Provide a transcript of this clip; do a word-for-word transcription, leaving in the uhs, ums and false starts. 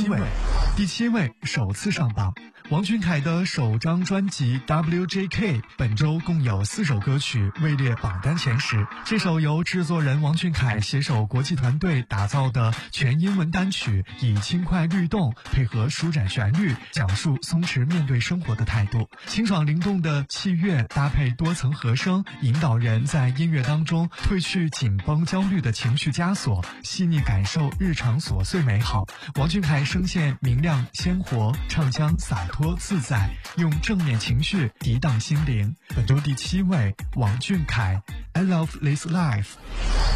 七位，第七位首次上榜。王俊凯的首张专辑 W J K 本周共有四首歌曲位列榜单前十。这首由制作人王俊凯携手国际团队打造的全英文单曲，以轻快律动配合舒展旋律，讲述松弛面对生活的态度。清爽灵动的器乐搭配多层和声，引导人在音乐当中褪去紧绷焦虑的情绪枷锁，细腻感受日常琐碎美好。王俊凯声线明亮鲜活，唱腔洒脱自在，用正面情绪涤荡心灵。本周第七位，王俊凯 I Love This Life。